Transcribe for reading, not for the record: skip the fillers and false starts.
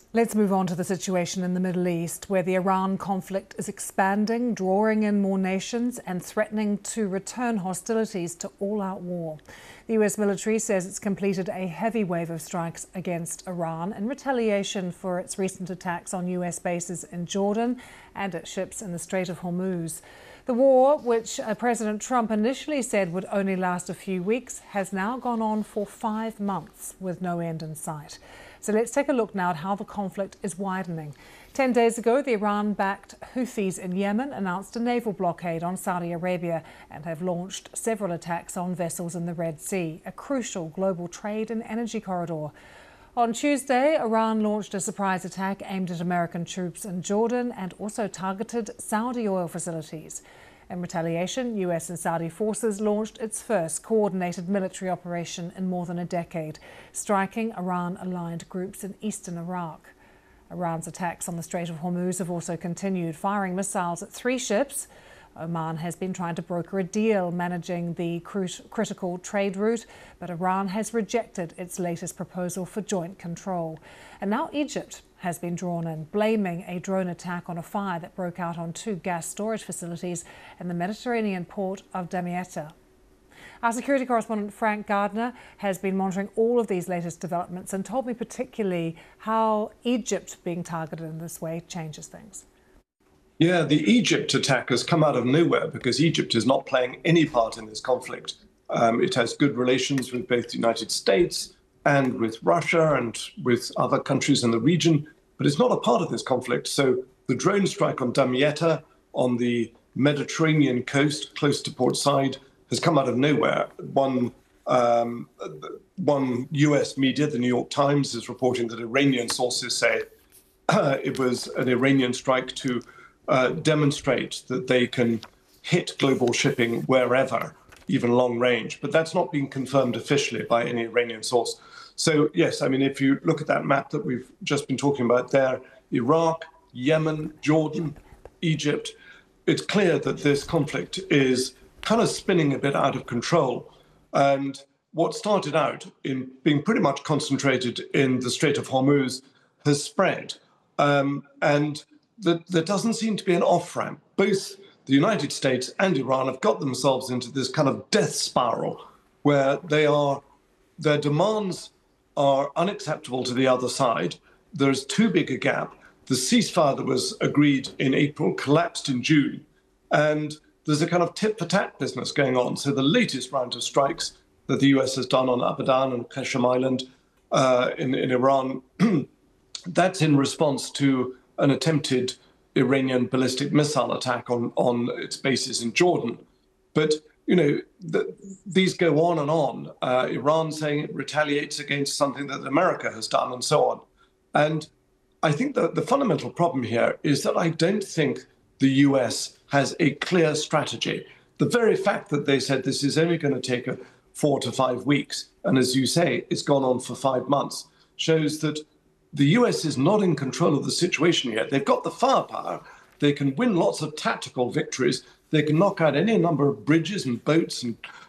Let's move on to the situation in the Middle East, where the Iran conflict is expanding, drawing in more nations and threatening to return hostilities to all-out war. The US military says it's completed a heavy wave of strikes against Iran in retaliation for its recent attacks on US bases in Jordan and at ships in the Strait of Hormuz. The war, which President Trump initially said would only last a few weeks, has now gone on for 5 months with no end in sight. So let's take a look now at how the conflict is widening. 10 days ago, the Iran-backed Houthis in Yemen announced a naval blockade on Saudi Arabia and have launched several attacks on vessels in the Red Sea, a crucial global trade and energy corridor. On Tuesday, Iran launched a surprise attack aimed at American troops in Jordan and also targeted Saudi oil facilities. In retaliation, US and Saudi forces launched its first coordinated military operation in more than a decade, striking Iran-aligned groups in eastern Iraq. Iran's attacks on the Strait of Hormuz have also continued, firing missiles at 3 ships. Oman has been trying to broker a deal managing the critical trade route, but Iran has rejected its latest proposal for joint control. And now Egypt has been drawn in, blaming a drone attack on a fire that broke out on 2 gas storage facilities in the Mediterranean port of Damietta. Our security correspondent Frank Gardner has been monitoring all of these latest developments and told me particularly how Egypt being targeted in this way changes things. Yeah, the Egypt attack has come out of nowhere because Egypt is not playing any part in this conflict. It has good relations with both the United States and with Russia and with other countries in the region, but it's not a part of this conflict. So the drone strike on Damietta on the Mediterranean coast, close to Port Said, has come out of nowhere. One US media, the New York Times, is reporting that Iranian sources say it was an Iranian strike to demonstrate that they can hit global shipping wherever, even long range. But that's not been confirmed officially by any Iranian source. So, yes, I mean, if you look at that map that we've just been talking about there, Iraq, Yemen, Jordan, Egypt, it's clear that this conflict is kind of spinning a bit out of control. And what started out in being pretty much concentrated in the Strait of Hormuz has spread. And there doesn't seem to be an off-ramp. Both the United States and Iran have got themselves into this kind of death spiral where their demands are unacceptable to the other side. There's too big a gap. The ceasefire that was agreed in April collapsed in June. And there's a kind of tit-for-tat business going on. So the latest round of strikes that the US has done on Abadan and Qashm Island in Iran, that's in response to an attempted Iranian ballistic missile attack on its bases in Jordan. But, you know, these go on and on. Iran saying it retaliates against something that America has done and so on. And I think that the fundamental problem here is that I don't think the US has a clear strategy. The very fact that they said this is only going to take 4 to 5 weeks, and as you say, it's gone on for 5 months, shows that the US is not in control of the situation yet. They've got the firepower. They can win lots of tactical victories. They can knock out any number of bridges and boats and